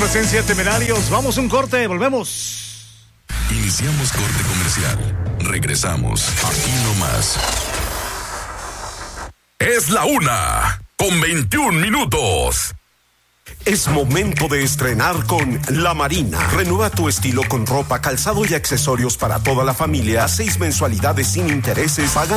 Adolescencia Temerarios. Vamos a un corte, volvemos. Iniciamos corte comercial. Regresamos. Aquí nomás. Es la 1:21. Es momento de estrenar con La Marina. Renueva tu estilo con ropa, calzado y accesorios para toda la familia. 6 mensualidades sin intereses. Pagan